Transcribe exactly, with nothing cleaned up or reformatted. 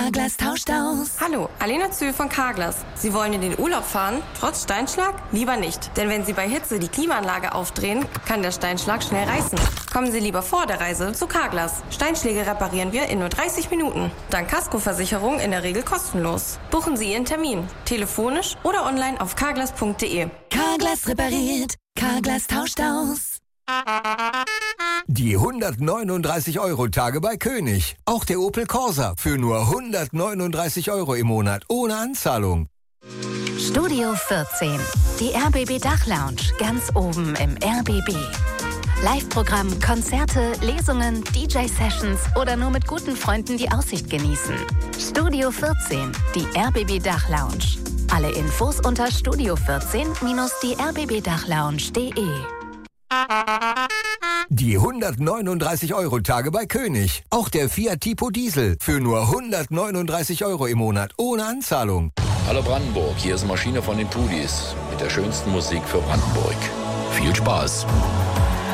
Carglass tauscht aus. Hallo, Alena Zühl von Carglass. Sie wollen in den Urlaub fahren, trotz Steinschlag? Lieber nicht. Denn wenn Sie bei Hitze die Klimaanlage aufdrehen, kann der Steinschlag schnell reißen. Kommen Sie lieber vor der Reise zu Carglass. Steinschläge reparieren wir in nur dreißig Minuten. Dank Kaskoversicherung in der Regel kostenlos. Buchen Sie Ihren Termin. Telefonisch oder online auf carglass punkt de. Carglass repariert. Carglass tauscht aus. Die hundertneununddreißig Euro Tage bei König. Auch der Opel Corsa für nur hundertneununddreißig Euro im Monat ohne Anzahlung. Studio vierzehn. Die R B B Dachlounge ganz oben im R B B. Live-Programm, Konzerte, Lesungen, D J-Sessions oder nur mit guten Freunden die Aussicht genießen. Studio vierzehn, die R B B Dachlounge. Alle Infos unter studio vierzehn die r b b dachlounge punkt de. Die hundertneununddreißig Euro Tage bei König. Auch der Fiat Tipo Diesel für nur hundertneununddreißig Euro im Monat ohne Anzahlung. Hallo Brandenburg, hier ist Maschine von den Pudis mit der schönsten Musik für Brandenburg. Viel Spaß!